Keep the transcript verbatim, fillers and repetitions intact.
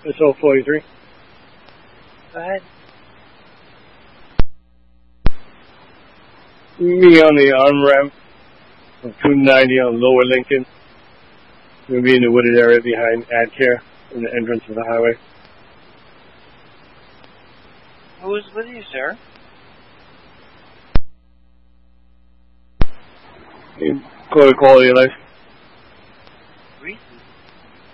S O forty-three. Go ahead. Me on the on-ramp of two ninety on Lower Lincoln. We'll be in the wooded area behind AdCare in the entrance of the highway. Who is with you, sir? Go to Quality of Life.